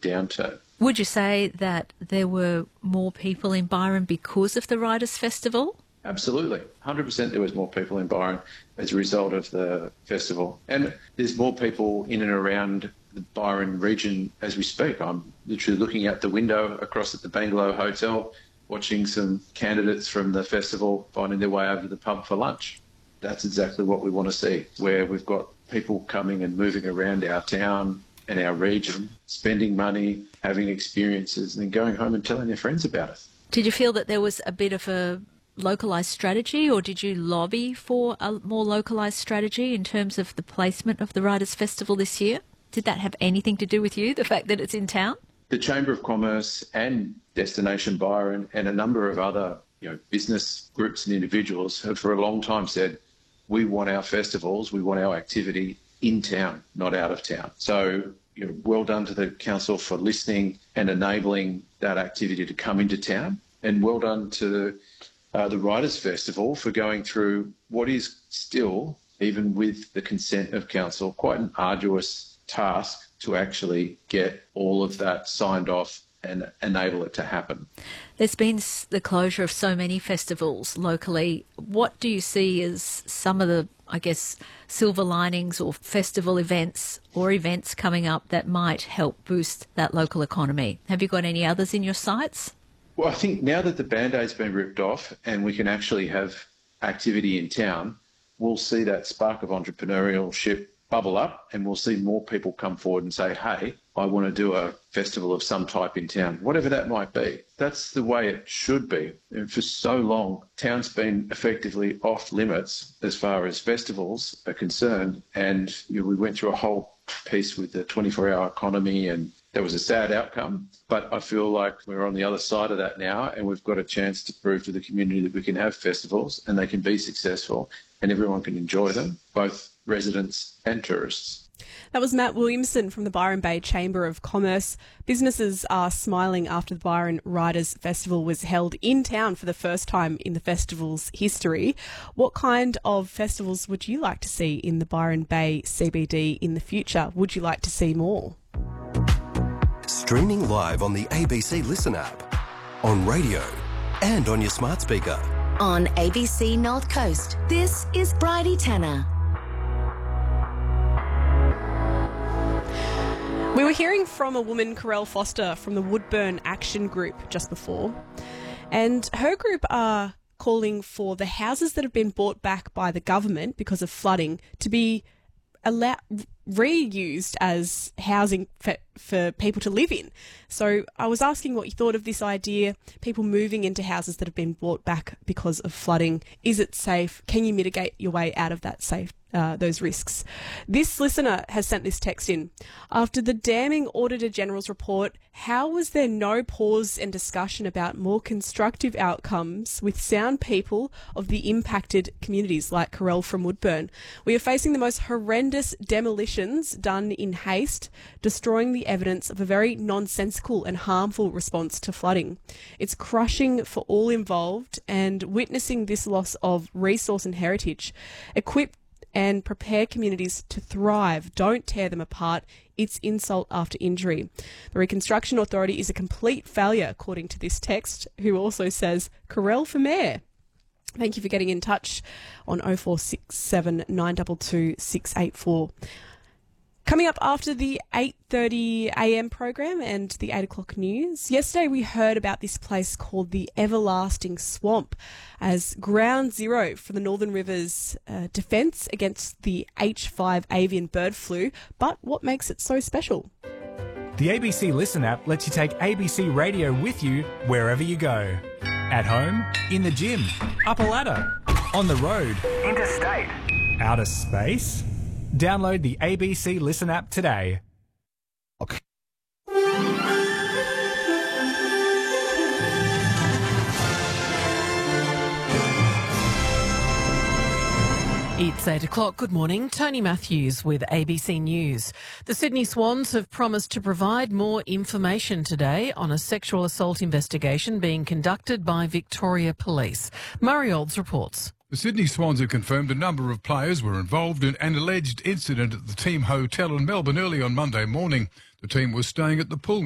downturn. Would you say that there were more people in Byron because of the Writers' Festival? Absolutely. 100% there was more people in Byron as a result of the festival. And there's more people in and around the Byron region as we speak. I'm literally looking out the window across at the Bangalow Hotel, watching some candidates from the festival finding their way over to the pub for lunch. That's exactly what we want to see, where we've got people coming and moving around our town and our region, spending money, having experiences, and then going home and telling their friends about it. Did you feel that there was a bit of a localised strategy, or did you lobby for a more localised strategy in terms of the placement of the Writers' Festival this year? Did that have anything to do with you, the fact that it's in town? The Chamber of Commerce and Destination Byron and a number of other business groups and individuals have for a long time said, we want our festivals, we want our activity in town, not out of town. So well done to the council for listening and enabling that activity to come into town, and well done to the Writers' Festival for going through what is still, even with the consent of council, quite an arduous task to actually get all of that signed off and enable it to happen. There's been the closure of so many festivals locally. What do you see as some of the, silver linings or festival events or events coming up that might help boost that local economy? Have you got any others in your sights? Well, I think now that the Band-Aid's been ripped off and we can actually have activity in town, we'll see that spark of entrepreneurship bubble up, and we'll see more people come forward and say, hey, I want to do a festival of some type in town, whatever that might be. That's the way it should be. And for so long, town's been effectively off limits as far as festivals are concerned. And we went through a whole piece with the 24-hour economy, and that was a sad outcome. But I feel like we're on the other side of that now, and we've got a chance to prove to the community that we can have festivals and they can be successful and everyone can enjoy them, both residents and tourists. That was Matt Williamson from the Byron Bay Chamber of Commerce. Businesses are smiling after the Byron Writers' Festival was held in town for the first time in the festival's history. What kind of festivals would you like to see in the Byron Bay CBD in the future? Would you like to see more? Streaming live on the ABC Listen app, on radio and on your smart speaker. On ABC North Coast, this is Bridie Tanner. We were hearing from a woman, Corelle Foster, from the Woodburn Action Group just before, and her group are calling for the houses that have been bought back by the government because of flooding to be reused as housing for people to live in. So I was asking what you thought of this idea, people moving into houses that have been bought back because of flooding. Is it safe? Can you mitigate your way out of that those risks? This listener has sent this text in. After the damning Auditor General's report, how was there no pause and discussion about more constructive outcomes with sound people of the impacted communities like Corelle from Woodburn? We are facing the most horrendous demolitions done in haste, destroying the evidence of a very nonsensical and harmful response to flooding. It's crushing for all involved, and witnessing this loss of resource and heritage. Equip and prepare communities to thrive. Don't tear them apart. It's insult after injury. The Reconstruction Authority is a complete failure, according to this text, who also says, Corelle for Mayor. Thank you for getting in touch on 0467 922 684. Coming up after the 8:30am program and the 8 o'clock news, yesterday we heard about this place called the Everlasting Swamp as ground zero for the Northern Rivers defence against the H5 avian bird flu. But what makes it so special? The ABC Listen app lets you take ABC Radio with you wherever you go. At home, in the gym, up a ladder, on the road, interstate, outer space. Download the ABC Listen app today. It's 8 o'clock. Good morning. Tony Matthews with ABC News. The Sydney Swans have promised to provide more information today on a sexual assault investigation being conducted by Victoria Police. Murray Olds reports. The Sydney Swans have confirmed a number of players were involved in an alleged incident at the team hotel in Melbourne early on Monday morning. The team was staying at the Pullman